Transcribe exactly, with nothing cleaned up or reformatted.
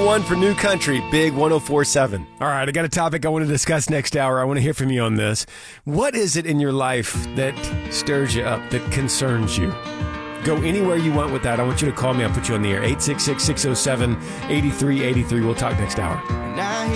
one for New Country, Big one oh four point seven. All right, I got a topic I want to discuss next hour. I want to hear from you on this. What is it in your life that stirs you up, that concerns you? Go anywhere you want with that. I want you to call me. I'll put you on the air. eight six six, six oh seven, eight three eight three. We'll talk next hour.